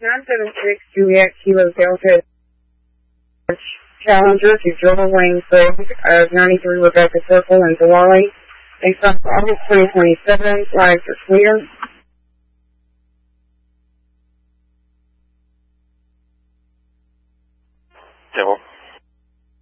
976 Juliet Kilo Delta Challenger to Joel Wayne Craig of 93 Rebecca Circle in Zawali. Based on August 2027, flags are clear. Devil.